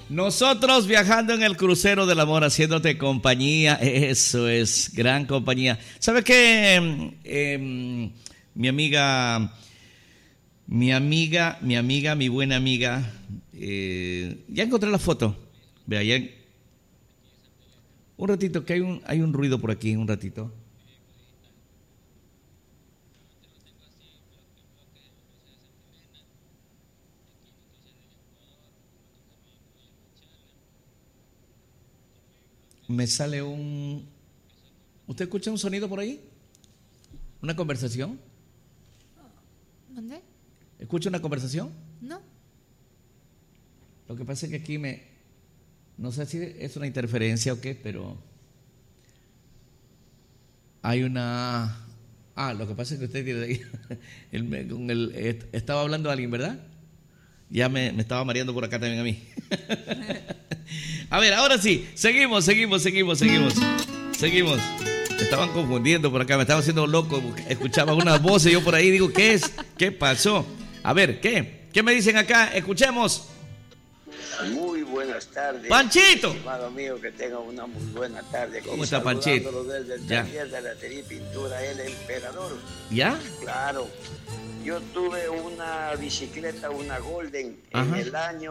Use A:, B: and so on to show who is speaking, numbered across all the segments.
A: Nosotros viajando en el crucero del amor, haciéndote compañía. Eso es, gran compañía. ¿Sabe qué? Mi buena amiga, ya encontré la foto. Vea, ya. Un ratito, que hay un ruido por aquí, un ratito. Me sale un... ¿Usted escucha un sonido por ahí? ¿Una conversación?
B: ¿Dónde?
A: ¿Escucha una conversación?
B: No.
A: Lo que pasa es que aquí no sé si es una interferencia o qué, pero hay una... lo que pasa es que usted tiene ahí... estaba hablando a alguien, ¿verdad? Ya me estaba mareando por acá también a mí. A ver, ahora sí, seguimos. Me estaban confundiendo por acá, me estaba haciendo loco. Escuchaba unas voces yo por ahí, digo, ¿qué es? ¿Qué pasó? A ver, ¿qué me dicen acá? Escuchemos.
C: Muy buenas tardes.
A: ¡Panchito!
C: Estimado mío, que tenga una muy buena tarde.
A: ¿Cómo está, Panchito?
C: Desde el taller de latería y pintura, el emperador.
A: ¿Ya?
C: Claro. Yo tuve una bicicleta, una Golden, en el año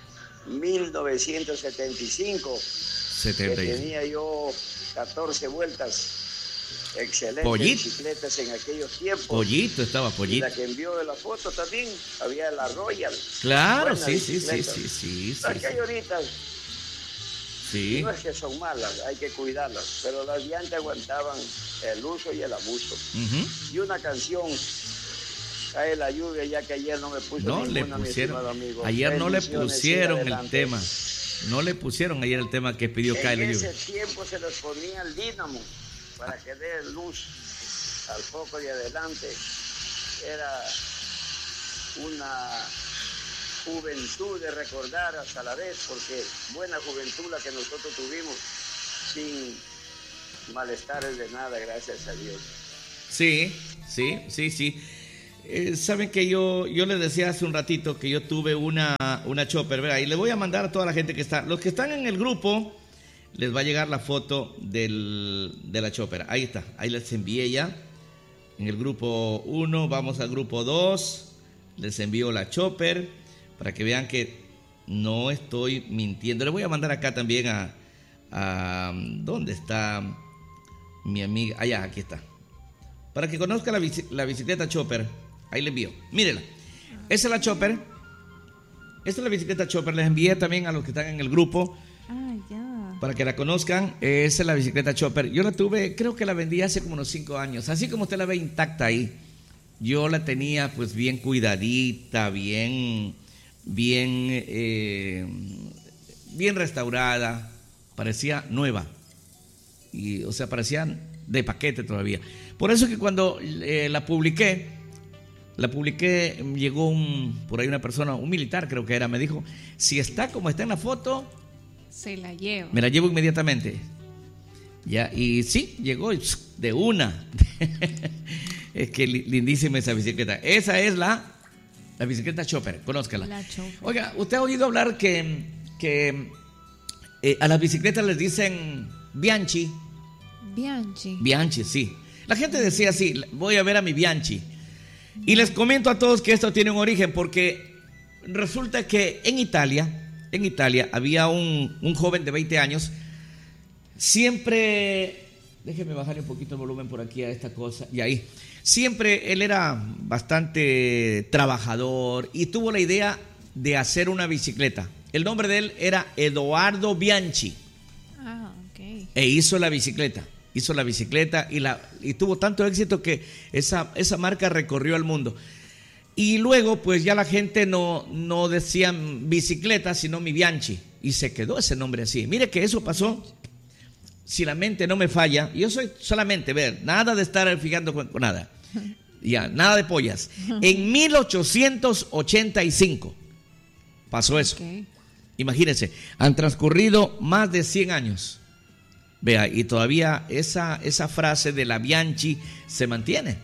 C: 1975. Que tenía yo 14 vueltas. Excelentes bicicletas en aquellos tiempos.
A: Pollito.
C: Y la que envió de la foto también, había la Royal.
A: Claro, sí.
C: Las que hay ahorita,
A: sí.
C: No es que son malas, hay que cuidarlas, pero las llantas aguantaban el uso y el abuso. Y una canción, cae la lluvia, ya que ayer no me puso ninguna, mi estimado amigo.
A: Ayer no le pusieron el tema. No le pusieron ayer el tema que pidió Cae la lluvia.
C: En ese tiempo se les ponía el dínamo para que dé luz al foco de adelante. Era una juventud de recordar hasta la vez, porque buena juventud la que nosotros tuvimos, sin malestares de nada, gracias a Dios.
A: Sí. Saben que yo les decía hace un ratito que yo tuve una chopper, ¿verdad? Y le voy a mandar a toda la gente que está, los que están en el grupo, les va a llegar la foto de la chopper. Ahí está, ahí les envié ya. En el grupo 1, vamos al grupo 2, les envío la chopper para que vean que no estoy mintiendo. Le voy a mandar acá también a ¿dónde está mi amiga? Allá, aquí está. Para que conozca la bicicleta chopper. Ahí le envío, mírela. Esa es la chopper. Esta es la bicicleta chopper. Les envié también a los que están en el grupo.
B: Ya.
A: Para que la conozcan. Esa es la bicicleta chopper. Yo la tuve, creo que la vendí hace como unos 5 años. Así como usted la ve intacta ahí. Yo la tenía pues bien cuidadita, bien restaurada. Parecía nueva. O sea, parecía de paquete todavía. Por eso que cuando la publiqué, llegó por ahí una persona, un militar creo que era, me dijo, si está como está en la foto,
B: se la llevo.
A: Me la llevo inmediatamente. Ya, y sí, llegó de una. Es que lindísima esa bicicleta. Esa es la bicicleta chopper, conózcala.
B: La chopper.
A: Oiga, ¿usted ha oído hablar que a las bicicletas les dicen Bianchi? Bianchi, sí. La gente decía así, voy a ver a mi Bianchi. Y les comento a todos que esto tiene un origen, porque resulta que en Italia había un joven de 20 años, siempre, déjeme bajarle un poquito el volumen por aquí a esta cosa, y ahí, siempre él era bastante trabajador y tuvo la idea de hacer una bicicleta. El nombre de él era Edoardo Bianchi.
B: Ok.
A: E hizo la bicicleta y tuvo tanto éxito que esa marca recorrió el mundo. Y luego pues ya la gente no decían bicicleta, sino mi Bianchi, y se quedó ese nombre así. Mire que eso pasó, si la mente no me falla, yo soy solamente, nada de estar fijando con nada, ya, nada de pollas. En 1885 pasó eso. Okay. Imagínense, han transcurrido más de 100 años. Vea, y todavía esa frase de la Bianchi se mantiene.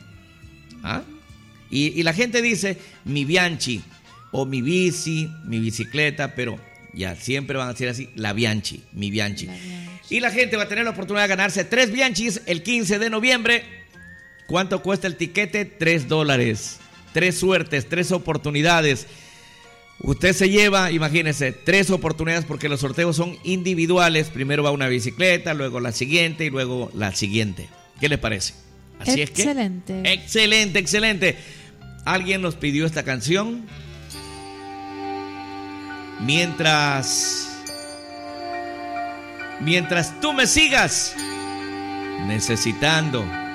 A: Y la gente dice mi Bianchi o mi bici, mi bicicleta, pero Ya, siempre van a decir así, la Bianchi, mi Bianchi.
B: La Bianchi.
A: Y la gente va a tener la oportunidad de ganarse 3 Bianchis el 15 de noviembre. ¿Cuánto cuesta el tiquete? $3. 3 suertes, 3 oportunidades. Usted se lleva, imagínese, 3 oportunidades porque los sorteos son individuales. Primero va una bicicleta, luego la siguiente y luego la siguiente. ¿Qué le parece? Así
B: Excelente.
A: es que... Excelente, excelente. Alguien nos pidió esta canción. Mientras tú me sigas necesitando